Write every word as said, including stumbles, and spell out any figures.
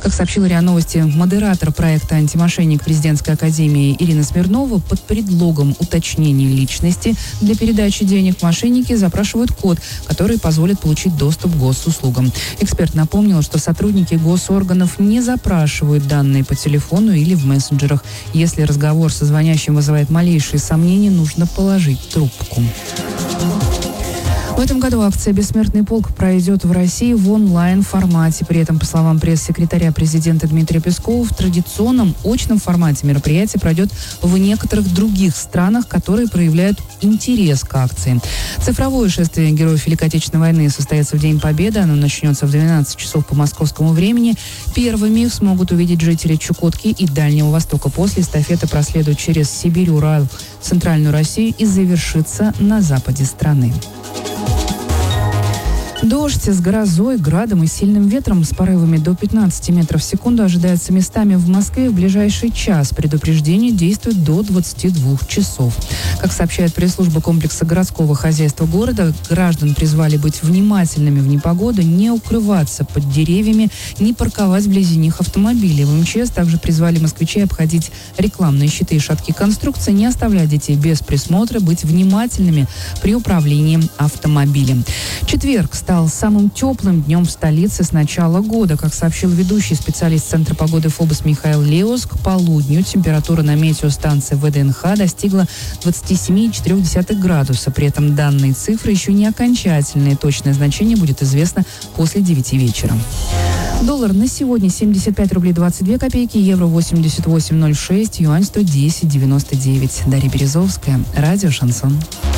Как сообщила РИА Новости, модератор проекта «Антимошенник» президентской академии Ирина Смирнова под предлогом уточнения личности для передачи денег мошенники запрашивают код, который позволит получить доступ к госуслугам. Эксперт напомнил, что сотрудники госорганов не запрашивают данные по телефону или в мессенджерах. Если разговор со звонящим вызывает малейшие сомнения, нужно положить трубку. В этом году акция «Бессмертный полк» пройдет в России в онлайн-формате. При этом, по словам пресс-секретаря президента Дмитрия Пескова, в традиционном очном формате мероприятие пройдет в некоторых других странах, которые проявляют интерес к акции. Цифровое шествие героев Великой Отечественной войны состоится в День Победы. Оно начнется в двенадцать часов по московскому времени. Первыми их смогут увидеть жители Чукотки и Дальнего Востока. После эстафеты проследует через Сибирь, Урал, Центральную Россию и завершится на западе страны. Дождь с грозой, градом и сильным ветром с порывами до пятнадцати метров в секунду ожидается местами в Москве в ближайший час. Предупреждение действует до двадцати двух часов. Как сообщает пресс-служба комплекса городского хозяйства города, граждан призвали быть внимательными в непогоду, не укрываться под деревьями, не парковать вблизи них автомобили. В МЧС также призвали москвичей обходить рекламные щиты и шатки конструкции, не оставлять детей без присмотра, быть внимательными при управлении автомобилем. Четверг стал самым теплым днем в столице с начала года. Как сообщил ведущий специалист Центра погоды ФОБОС Михаил Леус, к полудню температура на метеостанции ВДНХ достигла двадцати семи целых четырёх десятых градуса. При этом данные цифры еще не окончательные. Точное значение будет известно после девяти вечера. Доллар на сегодня семьдесят пять рублей двадцать две копейки, евро восемьдесят восемь ноль шесть, юань сто десять девяносто девять. Дарья Березовская, радио «Шансон».